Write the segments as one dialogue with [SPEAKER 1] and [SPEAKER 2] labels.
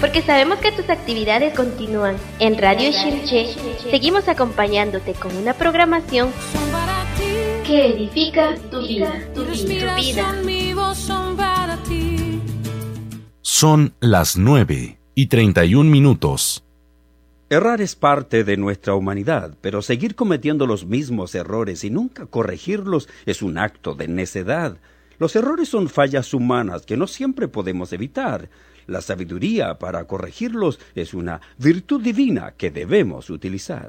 [SPEAKER 1] porque sabemos que tus actividades continúan. En Radio Shimche seguimos acompañándote con una programación que edifica tu vida.
[SPEAKER 2] Son las 9:31.
[SPEAKER 3] Errar es parte de nuestra humanidad, pero seguir cometiendo los mismos errores y nunca corregirlos es un acto de necedad. Los errores son fallas humanas que no siempre podemos evitar. La sabiduría para corregirlos es una virtud divina que debemos utilizar.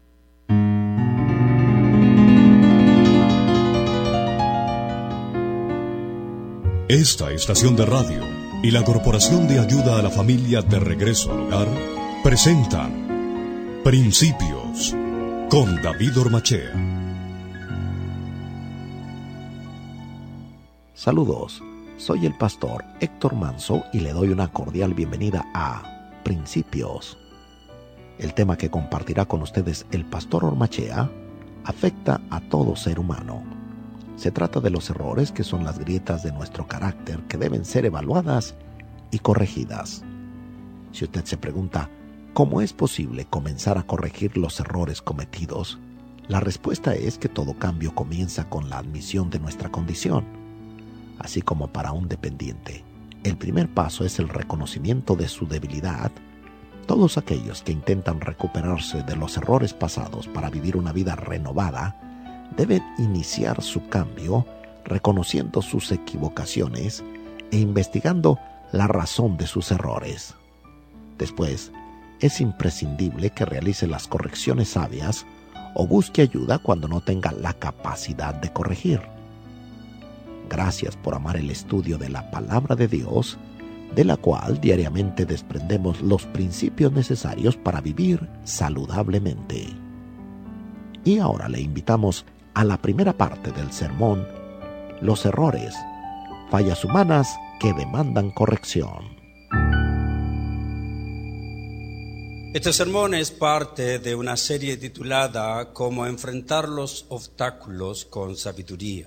[SPEAKER 4] Esta estación de radio y la Corporación de Ayuda a la Familia de Regreso al Hogar presentan Principios con David Ormachea.
[SPEAKER 5] Saludos, soy el pastor Héctor Manso y le doy una cordial bienvenida a Principios. El tema que compartirá con ustedes el pastor Ormachea afecta a todo ser humano. Se trata de los errores que son las grietas de nuestro carácter que deben ser evaluadas y corregidas. Si usted se pregunta, ¿cómo es posible comenzar a corregir los errores cometidos? La respuesta es que todo cambio comienza con la admisión de nuestra condición. Así como para un dependiente, el primer paso es el reconocimiento de su debilidad. Todos aquellos que intentan recuperarse de los errores pasados para vivir una vida renovada deben iniciar su cambio reconociendo sus equivocaciones e investigando la razón de sus errores. Después, es imprescindible que realice las correcciones sabias o busque ayuda cuando no tenga la capacidad de corregir. Gracias por amar el estudio de la Palabra de Dios, de la cual diariamente desprendemos los principios necesarios para vivir saludablemente. Y ahora le invitamos a la primera parte del sermón, los errores, fallas humanas que demandan corrección.
[SPEAKER 3] Este sermón es parte de una serie titulada Cómo enfrentar los obstáculos con sabiduría.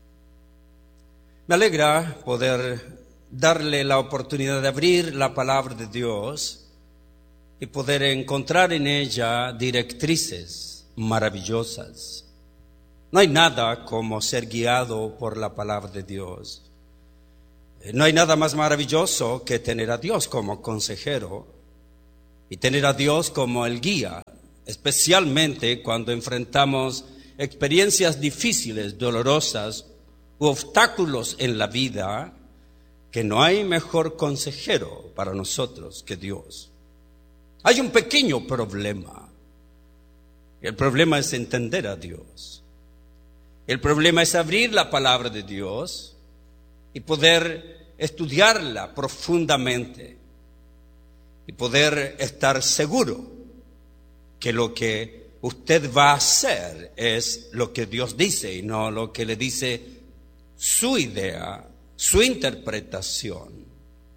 [SPEAKER 3] Me alegra poder darle la oportunidad de abrir la palabra de Dios y poder encontrar en ella directrices maravillosas. No hay nada como ser guiado por la palabra de Dios. No hay nada más maravilloso que tener a Dios como consejero y tener a Dios como el guía, especialmente cuando enfrentamos experiencias difíciles, dolorosas, u obstáculos en la vida, que no hay mejor consejero para nosotros que Dios. Hay un pequeño problema. El problema es entender a Dios. El problema es abrir la palabra de Dios y poder estudiarla profundamente y poder estar seguro que lo que usted va a hacer es lo que Dios dice y no lo que le dice su idea, su interpretación.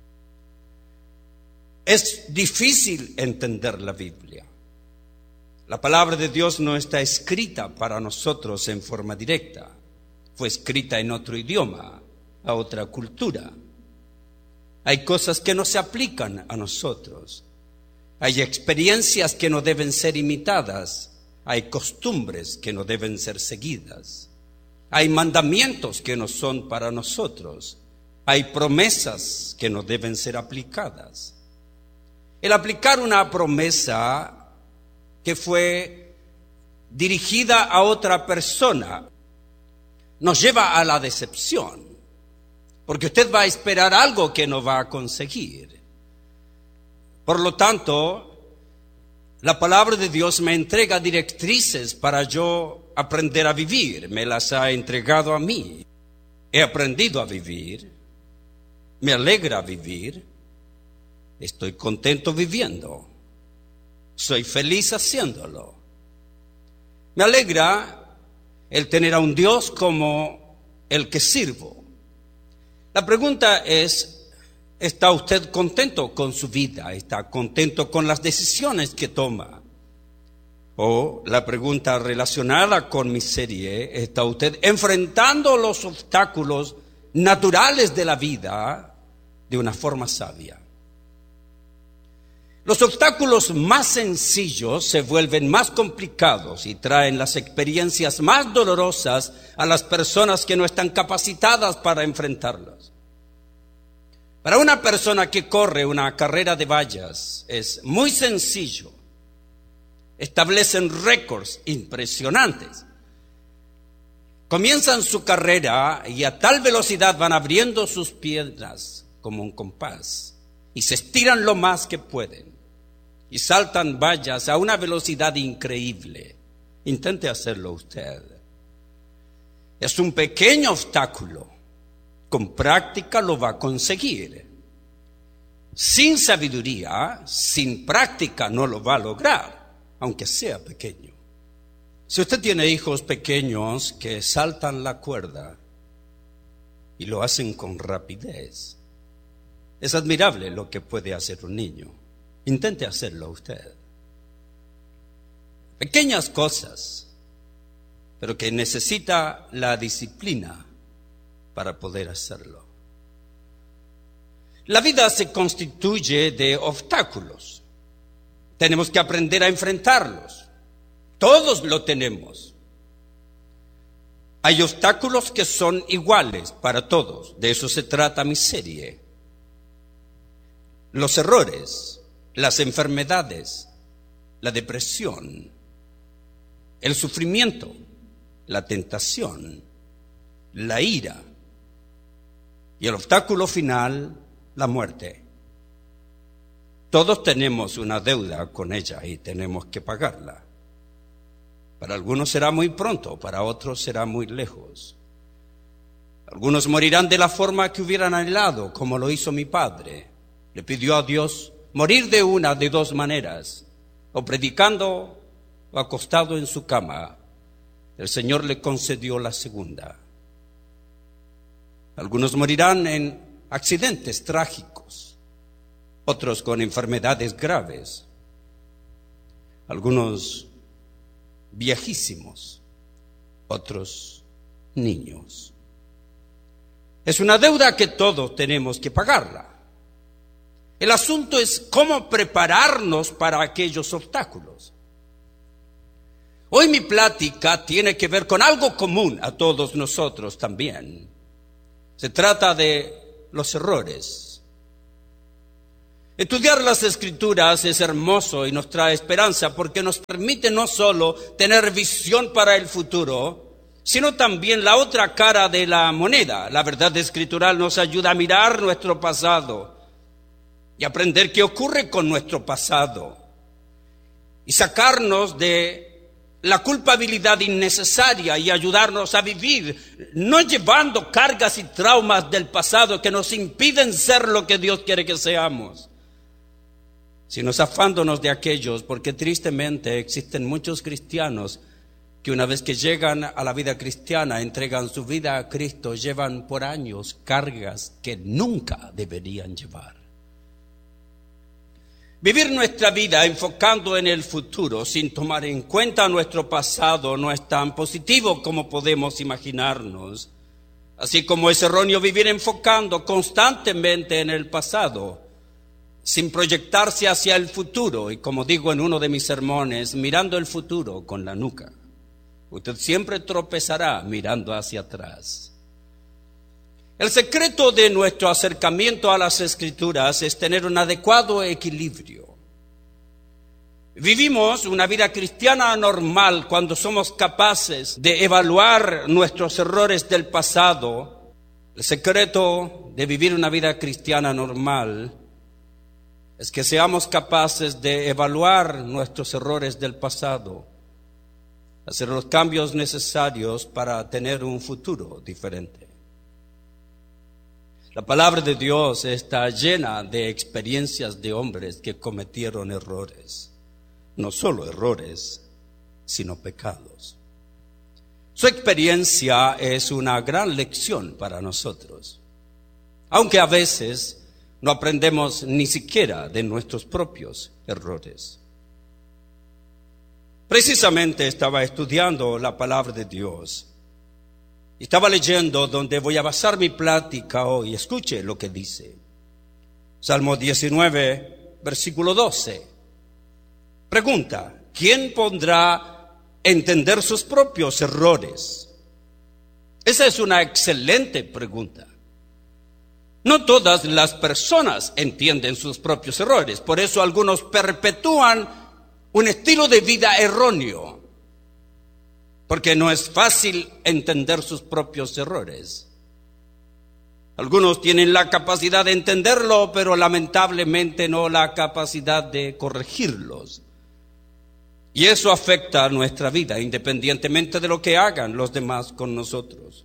[SPEAKER 3] Es difícil entender la Biblia. La palabra de Dios no está escrita para nosotros en forma directa. Fue escrita en otro idioma, a otra cultura. Hay cosas que no se aplican a nosotros. Hay experiencias que no deben ser imitadas. Hay costumbres que no deben ser seguidas. Hay mandamientos que no son para nosotros. Hay promesas que no deben ser aplicadas. El aplicar una promesa que fue dirigida a otra persona nos lleva a la decepción, porque usted va a esperar algo que no va a conseguir. Por lo tanto, la palabra de Dios me entrega directrices para yo aprender a vivir. Me las ha entregado a mí. He aprendido a vivir. Me alegra vivir. Estoy contento viviendo. Soy feliz haciéndolo. Me alegra el tener a un Dios como el que sirvo. La pregunta es, ¿está usted contento con su vida? ¿Está contento con las decisiones que toma? O la pregunta relacionada con mi serie, ¿está usted enfrentando los obstáculos naturales de la vida de una forma sabia? Los obstáculos más sencillos se vuelven más complicados y traen las experiencias más dolorosas a las personas que no están capacitadas para enfrentarlas. Para una persona que corre una carrera de vallas es muy sencillo. Establecen récords impresionantes. Comienzan su carrera y a tal velocidad van abriendo sus piernas como un compás y se estiran lo más que pueden y saltan vallas a una velocidad increíble. Intente hacerlo usted. Es un pequeño obstáculo. Con práctica lo va a conseguir. Sin sabiduría, sin práctica no lo va a lograr, aunque sea pequeño. Si usted tiene hijos pequeños que saltan la cuerda y lo hacen con rapidez, es admirable lo que puede hacer un niño. Intente hacerlo usted. Pequeñas cosas, pero que necesita la disciplina para poder hacerlo. La vida se constituye de obstáculos. Tenemos que aprender a enfrentarlos. Todos lo tenemos. Hay obstáculos que son iguales para todos. De eso se trata mi serie. Los errores, las enfermedades, la depresión, el sufrimiento, la tentación, la ira y el obstáculo final, la muerte. Todos tenemos una deuda con ella y tenemos que pagarla. Para algunos será muy pronto, para otros será muy lejos. Algunos morirán de la forma que hubieran anhelado, como lo hizo mi padre. Le pidió a Dios morir de una de dos maneras, o predicando o acostado en su cama. El Señor le concedió la segunda. Algunos morirán en accidentes trágicos, otros con enfermedades graves, algunos viejísimos, otros niños. Es una deuda que todos tenemos que pagarla. El asunto es cómo prepararnos para aquellos obstáculos. Hoy mi plática tiene que ver con algo común a todos nosotros también. Se trata de los errores. Estudiar las Escrituras es hermoso y nos trae esperanza porque nos permite no solo tener visión para el futuro, sino también la otra cara de la moneda. La verdad escritural nos ayuda a mirar nuestro pasado y aprender qué ocurre con nuestro pasado y sacarnos de la culpabilidad innecesaria y ayudarnos a vivir, no llevando cargas y traumas del pasado que nos impiden ser lo que Dios quiere que seamos, sino zafándonos de aquellos, porque tristemente existen muchos cristianos que una vez que llegan a la vida cristiana, entregan su vida a Cristo, llevan por años cargas que nunca deberían llevar. Vivir nuestra vida enfocando en el futuro sin tomar en cuenta nuestro pasado no es tan positivo como podemos imaginarnos. Así como es erróneo vivir enfocando constantemente en el pasado, sin proyectarse hacia el futuro y, como digo en uno de mis sermones, mirando el futuro con la nuca. Usted siempre tropezará mirando hacia atrás. El secreto de nuestro acercamiento a las Escrituras es tener un adecuado equilibrio. Vivimos una vida cristiana normal cuando somos capaces de evaluar nuestros errores del pasado. El secreto de vivir una vida cristiana normal es que seamos capaces de evaluar nuestros errores del pasado, hacer los cambios necesarios para tener un futuro diferente. La palabra de Dios está llena de experiencias de hombres que cometieron errores, no solo errores, sino pecados. Su experiencia es una gran lección para nosotros, aunque a veces no aprendemos ni siquiera de nuestros propios errores. Precisamente estaba estudiando la palabra de Dios. Estaba leyendo donde voy a basar mi plática hoy. Escuche lo que dice. Salmo 19, versículo 12. Pregunta: ¿quién podrá entender sus propios errores? Esa es una excelente pregunta. No todas las personas entienden sus propios errores, por eso algunos perpetúan un estilo de vida erróneo, porque no es fácil entender sus propios errores. Algunos tienen la capacidad de entenderlo, pero lamentablemente no la capacidad de corregirlos. Y eso afecta a nuestra vida, independientemente de lo que hagan los demás con nosotros.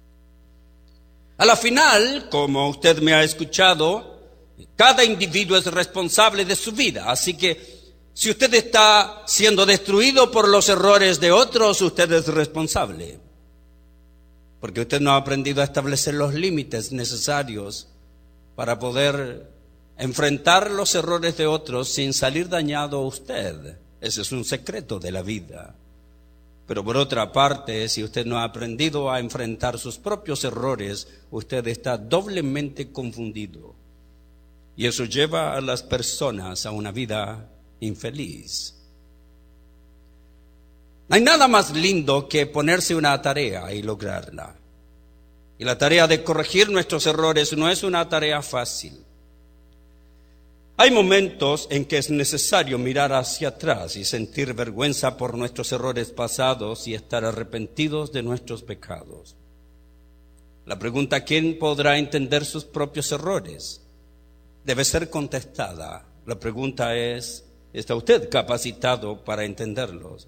[SPEAKER 3] A la final, como usted me ha escuchado, cada individuo es responsable de su vida. Así que si usted está siendo destruido por los errores de otros, usted es responsable. Porque usted no ha aprendido a establecer los límites necesarios para poder enfrentar los errores de otros sin salir dañado usted. Ese es un secreto de la vida. Pero por otra parte, si usted no ha aprendido a enfrentar sus propios errores, usted está doblemente confundido. Y eso lleva a las personas a una vida infeliz. No hay nada más lindo que ponerse una tarea y lograrla. Y la tarea de corregir nuestros errores no es una tarea fácil. Hay momentos en que es necesario mirar hacia atrás y sentir vergüenza por nuestros errores pasados y estar arrepentidos de nuestros pecados. La pregunta ¿quién podrá entender sus propios errores? Debe ser contestada. La pregunta es ¿está usted capacitado para entenderlos?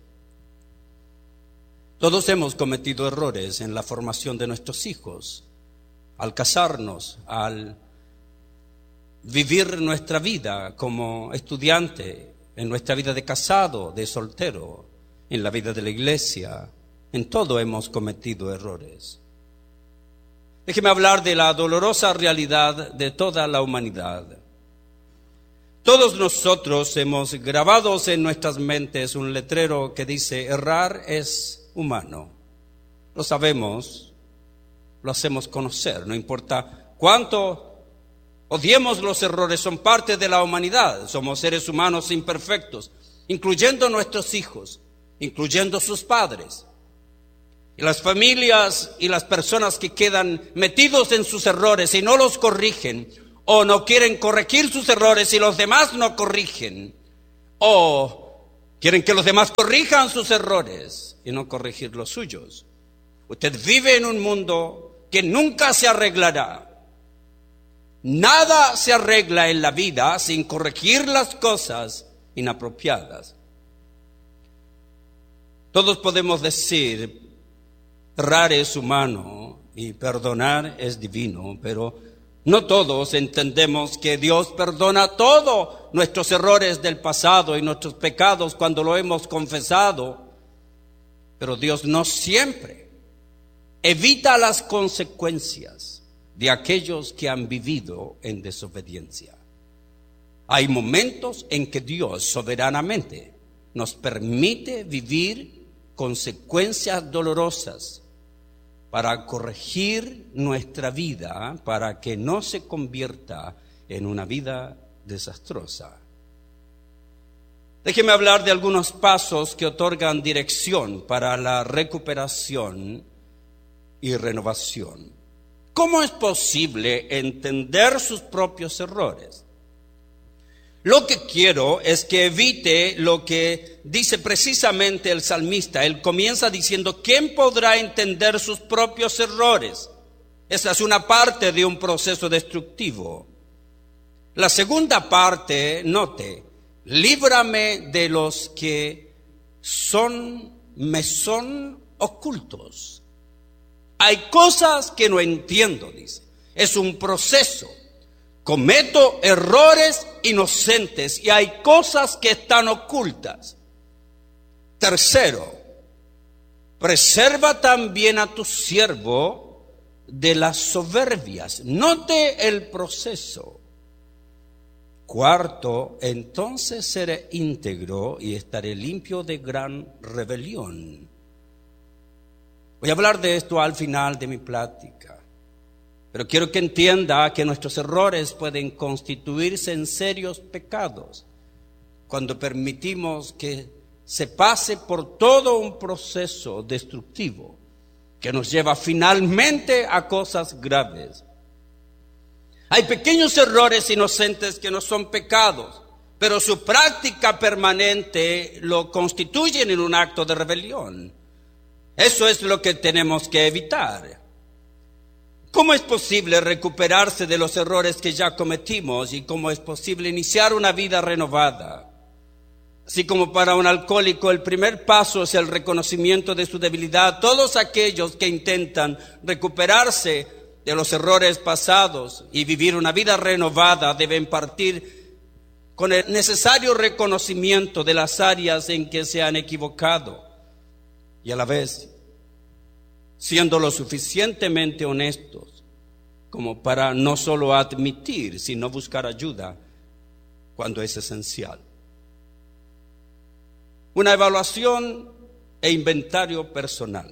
[SPEAKER 3] Todos hemos cometido errores en la formación de nuestros hijos, al casarnos, al vivir nuestra vida como estudiante, en nuestra vida de casado, de soltero, en la vida de la iglesia. En todo hemos cometido errores. Déjeme hablar de la dolorosa realidad de toda la humanidad. Todos nosotros hemos grabado en nuestras mentes un letrero que dice: errar es humano. Lo sabemos, lo hacemos conocer, no importa cuánto odiemos los errores, son parte de la humanidad. Somos seres humanos imperfectos, incluyendo nuestros hijos, incluyendo sus padres. Y las familias y las personas que quedan metidos en sus errores y no los corrigen, o no quieren corregir sus errores y los demás no corrigen, o quieren que los demás corrijan sus errores y no corregir los suyos. Usted vive en un mundo que nunca se arreglará. Nada se arregla en la vida sin corregir las cosas inapropiadas. Todos podemos decir: errar es humano y perdonar es divino, pero no todos entendemos que Dios perdona todos nuestros errores del pasado y nuestros pecados cuando lo hemos confesado. Pero Dios no siempre evita las consecuencias de aquellos que han vivido en desobediencia. Hay momentos en que Dios soberanamente nos permite vivir consecuencias dolorosas para corregir nuestra vida, para que no se convierta en una vida desastrosa. Déjeme hablar de algunos pasos que otorgan dirección para la recuperación y renovación. ¿Cómo es posible entender sus propios errores? Lo que quiero es que evite lo que dice precisamente el salmista. Él comienza diciendo: ¿quién podrá entender sus propios errores? Esa es una parte de un proceso destructivo. La segunda parte, note: líbrame de los que me son ocultos. Hay cosas que no entiendo, dice. Es un proceso. Cometo errores inocentes y hay cosas que están ocultas. Tercero, preserva también a tu siervo de las soberbias. Note el proceso. Cuarto, entonces seré íntegro y estaré limpio de gran rebelión. Voy a hablar de esto al final de mi plática. Pero quiero que entienda que nuestros errores pueden constituirse en serios pecados cuando permitimos que se pase por todo un proceso destructivo que nos lleva finalmente a cosas graves. Hay pequeños errores inocentes que no son pecados, pero su práctica permanente lo constituyen en un acto de rebelión. Eso es lo que tenemos que evitar. ¿Cómo es posible recuperarse de los errores que ya cometimos y cómo es posible iniciar una vida renovada? Así como para un alcohólico el primer paso es el reconocimiento de su debilidad, todos aquellos que intentan recuperarse de los errores pasados y vivir una vida renovada deben partir con el necesario reconocimiento de las áreas en que se han equivocado y a la vez siendo lo suficientemente honestos como para no solo admitir, sino buscar ayuda cuando es esencial. Una evaluación e inventario personal.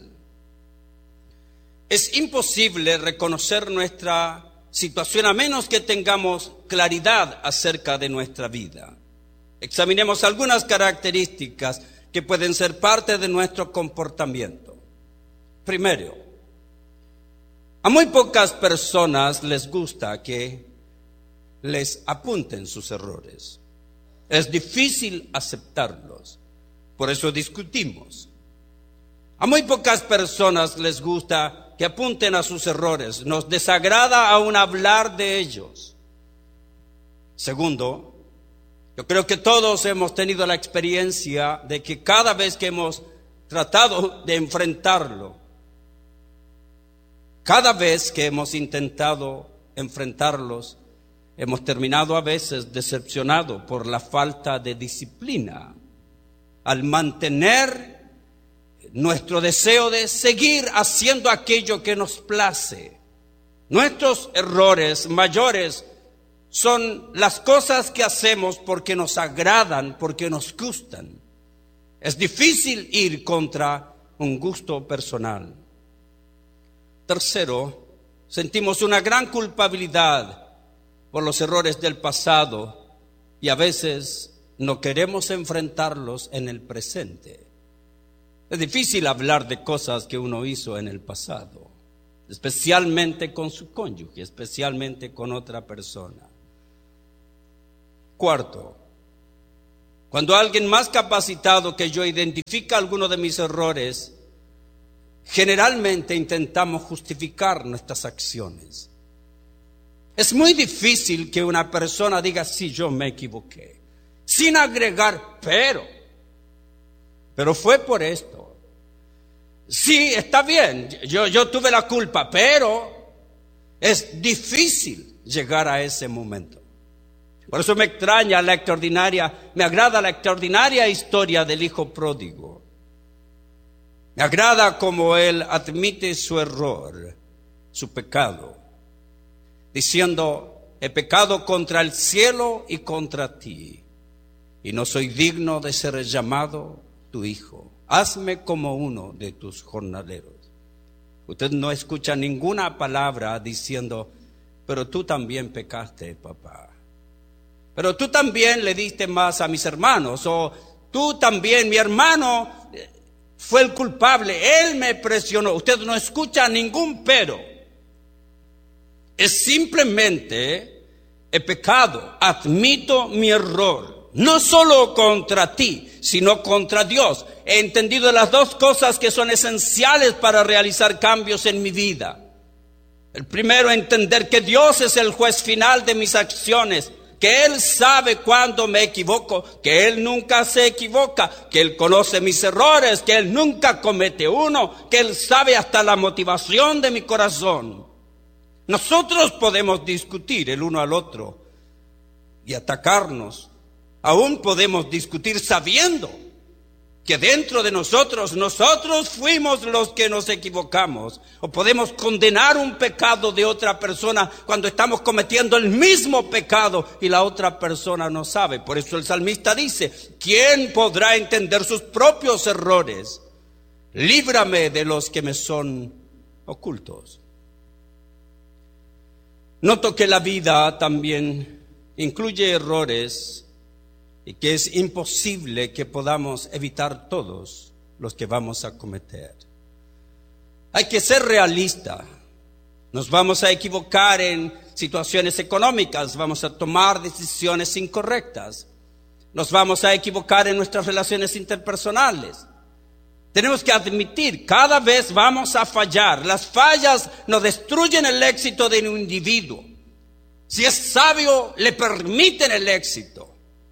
[SPEAKER 3] Es imposible reconocer nuestra situación a menos que tengamos claridad acerca de nuestra vida. Examinemos algunas características que pueden ser parte de nuestro comportamiento. Primero, a muy pocas personas les gusta que les apunten sus errores. Es difícil aceptarlos, por eso discutimos. A muy pocas personas les gusta que apunten a sus errores, nos desagrada aún hablar de ellos. Segundo, yo creo que todos hemos tenido la experiencia de que cada vez que hemos tratado de enfrentarlo, cada vez que hemos intentado enfrentarlos, hemos terminado a veces decepcionados por la falta de disciplina, al mantener nuestro deseo de seguir haciendo aquello que nos place. Nuestros errores mayores son las cosas que hacemos porque nos agradan, porque nos gustan. Es difícil ir contra un gusto personal. Tercero, sentimos una gran culpabilidad por los errores del pasado y a veces no queremos enfrentarlos en el presente. Es difícil hablar de cosas que uno hizo en el pasado, especialmente con su cónyuge, especialmente con otra persona. Cuarto, cuando alguien más capacitado que yo identifica alguno de mis errores, generalmente intentamos justificar nuestras acciones. Es muy difícil que una persona diga, sí, yo me equivoqué, sin agregar, pero fue por esto. Sí, está bien, yo tuve la culpa, pero es difícil llegar a ese momento. Por eso me agrada la extraordinaria historia del hijo pródigo. Me agrada cómo él admite su error, su pecado, diciendo, he pecado contra el cielo y contra ti, y no soy digno de ser llamado tu hijo. Hazme como uno de tus jornaleros. Usted no escucha ninguna palabra diciendo, pero tú también pecaste, papá. Pero tú también le diste más a mis hermanos, o tú también, mi hermano fue el culpable, él me presionó. Usted no escucha ningún pero. Es simplemente, he pecado, admito mi error, no solo contra ti, sino contra Dios. He entendido las dos cosas que son esenciales para realizar cambios en mi vida. El primero, entender que Dios es el juez final de mis acciones, que Él sabe cuándo me equivoco, que Él nunca se equivoca, que Él conoce mis errores, que Él nunca comete uno, que Él sabe hasta la motivación de mi corazón. Nosotros podemos discutir el uno al otro y atacarnos. Aún podemos discutir sabiendo que dentro de nosotros fuimos los que nos equivocamos. O podemos condenar un pecado de otra persona cuando estamos cometiendo el mismo pecado y la otra persona no sabe. Por eso el salmista dice, ¿quién podrá entender sus propios errores? Líbrame de los que me son ocultos. Noto que la vida también incluye errores y que es imposible que podamos evitar todos los que vamos a cometer. Hay que ser realista. Nos vamos a equivocar en situaciones económicas, vamos a tomar decisiones incorrectas, nos vamos a equivocar en nuestras relaciones interpersonales. Tenemos que admitir, cada vez vamos a fallar. Las fallas no destruyen el éxito de un individuo. Si es sabio, le permiten el éxito.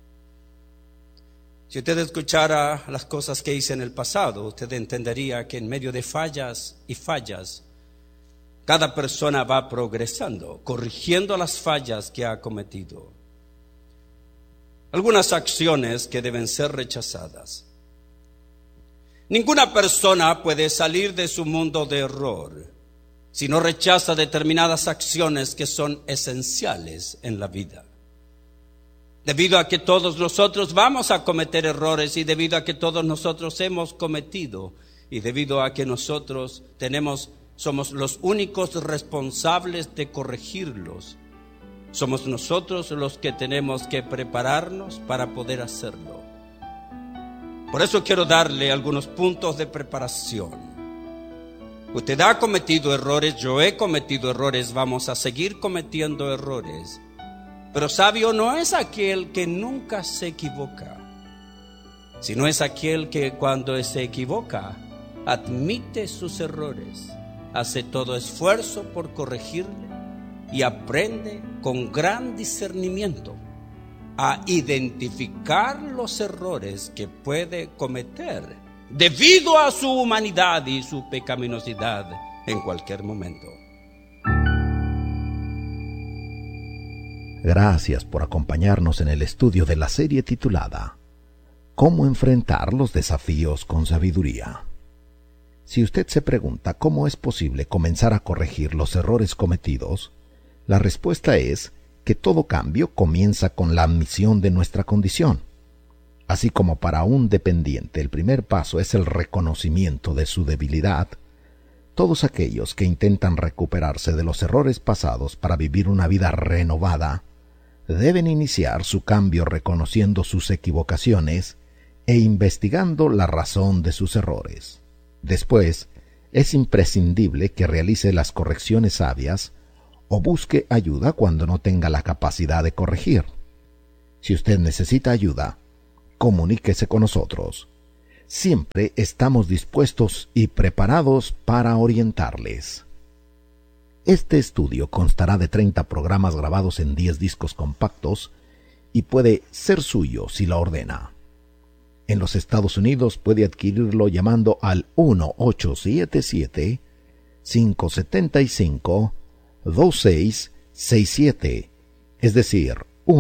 [SPEAKER 3] Si usted escuchara las cosas que hice en el pasado, usted entendería que en medio de fallas y fallas, cada persona va progresando, corrigiendo las fallas que ha cometido. Algunas acciones que deben ser rechazadas. Ninguna persona puede salir de su mundo de error si no rechaza determinadas acciones que son esenciales en la vida. Debido a que todos nosotros vamos a cometer errores y debido a que todos nosotros hemos cometido y debido a que nosotros somos los únicos responsables de corregirlos, somos nosotros los que tenemos que prepararnos para poder hacerlo. Por eso quiero darle algunos puntos de preparación. Usted ha cometido errores, yo he cometido errores, vamos a seguir cometiendo errores. Pero sabio no es aquel que nunca se equivoca, sino es aquel que cuando se equivoca, admite sus errores, hace todo esfuerzo por corregirle y aprende con gran discernimiento a identificar los errores que puede cometer debido a su humanidad y su pecaminosidad en cualquier momento.
[SPEAKER 5] Gracias por acompañarnos en el estudio de la serie titulada ¿Cómo enfrentar los desafíos con sabiduría? Si usted se pregunta cómo es posible comenzar a corregir los errores cometidos, la respuesta es que todo cambio comienza con la admisión de nuestra condición. Así como para un dependiente el primer paso es el reconocimiento de su debilidad, todos aquellos que intentan recuperarse de los errores pasados para vivir una vida renovada, deben iniciar su cambio reconociendo sus equivocaciones e investigando la razón de sus errores. Después, es imprescindible que realice las correcciones sabias o busque ayuda cuando no tenga la capacidad de corregir. Si usted necesita ayuda, comuníquese con nosotros. Siempre estamos dispuestos y preparados para orientarles. Este estudio constará de 30 programas grabados en 10 discos compactos y puede ser suyo si lo ordena. En los Estados Unidos puede adquirirlo llamando al 1-877-575-2667, es decir,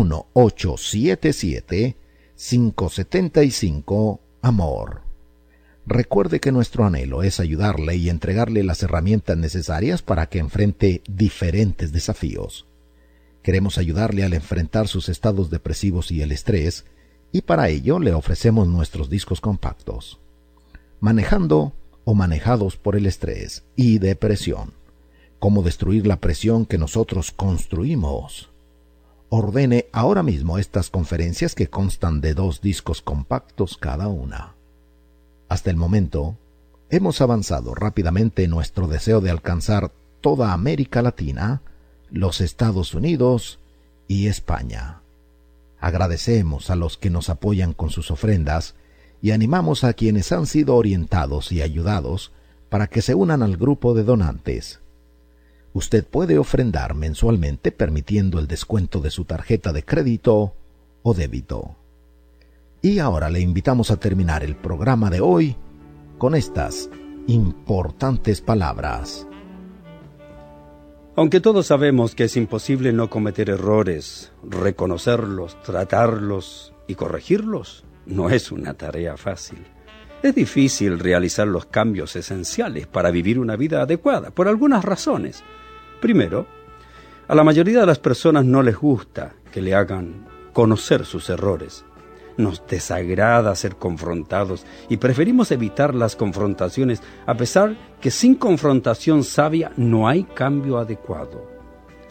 [SPEAKER 5] 1-877-575-AMOR. Recuerde que nuestro anhelo es ayudarle y entregarle las herramientas necesarias para que enfrente diferentes desafíos. Queremos ayudarle al enfrentar sus estados depresivos y el estrés, y para ello le ofrecemos nuestros discos compactos. Manejando o manejados por el estrés y depresión. Cómo destruir la presión que nosotros construimos. Ordene ahora mismo estas conferencias que constan de 2 discos compactos cada una. Hasta el momento, hemos avanzado rápidamente en nuestro deseo de alcanzar toda América Latina, los Estados Unidos y España. Agradecemos a los que nos apoyan con sus ofrendas y animamos a quienes han sido orientados y ayudados para que se unan al grupo de donantes. Usted puede ofrendar mensualmente permitiendo el descuento de su tarjeta de crédito o débito. Y ahora le invitamos a terminar el programa de hoy con estas importantes palabras.
[SPEAKER 3] Aunque todos sabemos que es imposible no cometer errores, reconocerlos, tratarlos y corregirlos, no es una tarea fácil. Es difícil realizar los cambios esenciales para vivir una vida adecuada, por algunas razones. Primero, a la mayoría de las personas no les gusta que le hagan conocer sus errores. Nos desagrada ser confrontados y preferimos evitar las confrontaciones, a pesar que sin confrontación sabia no hay cambio adecuado.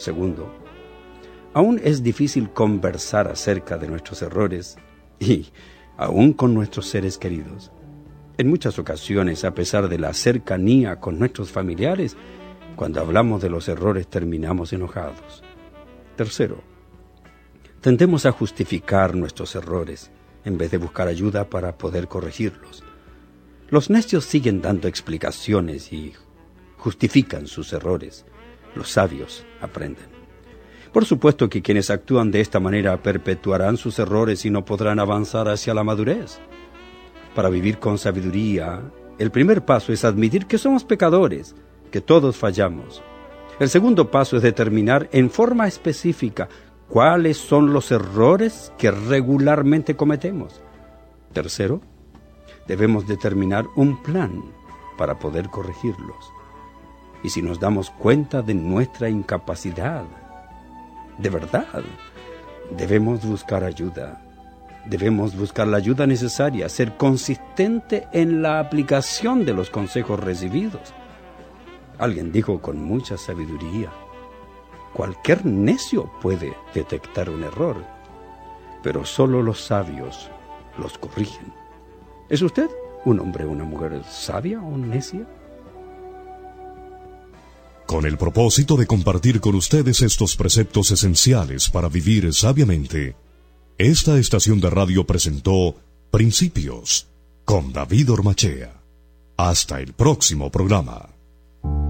[SPEAKER 3] Segundo, aún es difícil conversar acerca de nuestros errores y aún con nuestros seres queridos. En muchas ocasiones, a pesar de la cercanía con nuestros familiares, cuando hablamos de los errores terminamos enojados. Tercero, tendemos a justificar nuestros errores en vez de buscar ayuda para poder corregirlos. Los necios siguen dando explicaciones y justifican sus errores. Los sabios aprenden. Por supuesto que quienes actúan de esta manera perpetuarán sus errores y no podrán avanzar hacia la madurez. Para vivir con sabiduría, el primer paso es admitir que somos pecadores, que todos fallamos. El segundo paso es determinar en forma específica cuáles son los errores que regularmente cometemos. Tercero, debemos determinar un plan para poder corregirlos. Y si nos damos cuenta de nuestra incapacidad, de verdad, debemos buscar ayuda. Debemos buscar la ayuda necesaria, ser consistente en la aplicación de los consejos recibidos. Alguien dijo con mucha sabiduría: cualquier necio puede detectar un error, pero solo los sabios los corrigen. ¿Es usted un hombre o una mujer sabia o necia?
[SPEAKER 4] Con el propósito de compartir con ustedes estos preceptos esenciales para vivir sabiamente, esta estación de radio presentó Principios con David Ormachea. Hasta el próximo programa.